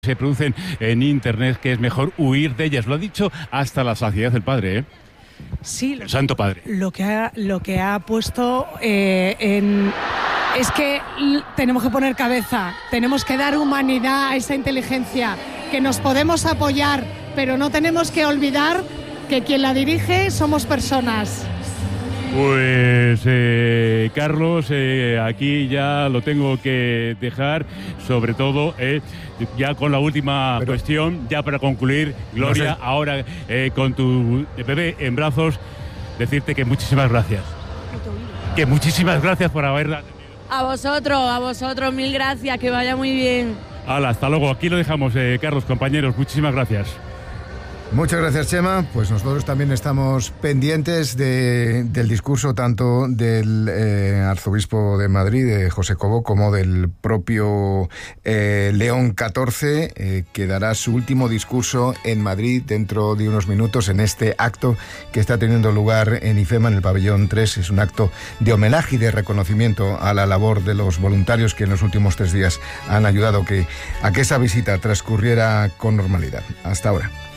se producen en Internet, que es mejor huir de ellas. Lo ha dicho hasta la saciedad el padre, ¿eh? Sí, el Santo Padre. Lo que ha puesto es que tenemos que poner cabeza, tenemos que dar humanidad a esa inteligencia, que nos podemos apoyar, pero no tenemos que olvidar que quien la dirige somos personas. Pues Carlos, aquí ya lo tengo que dejar, sobre todo ya con la última cuestión, ya para concluir, Gloria, no sé. Ahora con tu bebé en brazos, decirte que muchísimas gracias. Que muchísimas gracias por haberla atendido. A vosotros, mil gracias, que vaya muy bien. Hala, hasta luego, aquí lo dejamos, Carlos, compañeros, muchísimas gracias. Muchas gracias, Chema. Pues nosotros también estamos pendientes del discurso tanto del arzobispo de Madrid, José Cobo, como del propio León XIV, que dará su último discurso en Madrid dentro de unos minutos en este acto que está teniendo lugar en IFEMA, en el pabellón 3. Es un acto de homenaje y de reconocimiento a la labor de los voluntarios que en los últimos 3 días han ayudado a que esa visita transcurriera con normalidad. Hasta ahora.